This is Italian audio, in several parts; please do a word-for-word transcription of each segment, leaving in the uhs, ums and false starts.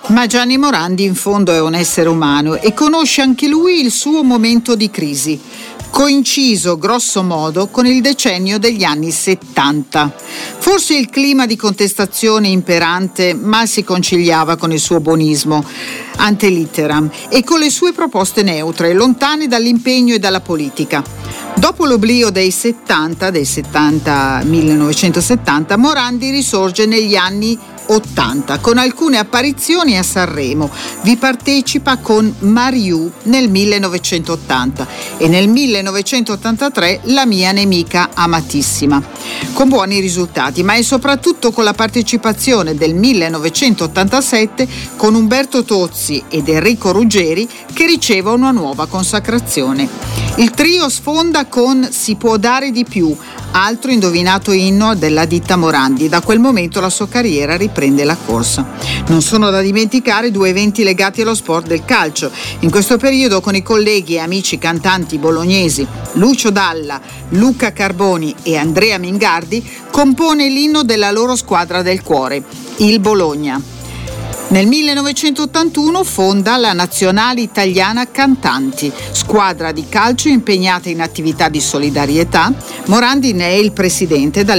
Ma Gianni Morandi in fondo è un essere umano e conosce anche lui il suo momento di crisi, coinciso grosso modo con il decennio degli anni settanta. Forse il clima di contestazione imperante mal si conciliava con il suo buonismo ante litteram e con le sue proposte neutre, lontane dall'impegno e dalla politica. Dopo l'oblio dei settanta, del settanta millenovecentosettanta, Morandi risorge negli anni ottanta con alcune apparizioni a Sanremo. Vi partecipa con Mariù nel millenovecentottanta e nel millenovecentottantatré La mia nemica amatissima, con buoni risultati, ma è soprattutto con la partecipazione del millenovecentottantasette con Umberto Tozzi ed Enrico Ruggeri che riceve una nuova consacrazione. Il trio sfonda con Si può dare di più, altro indovinato inno della ditta Morandi. Da quel momento la sua carriera riprende la corsa. Non sono da dimenticare due eventi legati allo sport del calcio. In questo periodo con i colleghi e amici cantanti bolognesi Lucio Dalla, Luca Carboni e Andrea Mingardi compone l'inno della loro squadra del cuore, il Bologna. Nel millenovecentottantuno fonda la Nazionale Italiana Cantanti, squadra di calcio impegnata in attività di solidarietà. Morandi ne è il presidente dal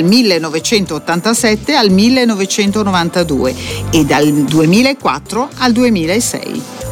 millenovecentottantasette al millenovecentonovantadue e dal duemilaquattro al duemilasei.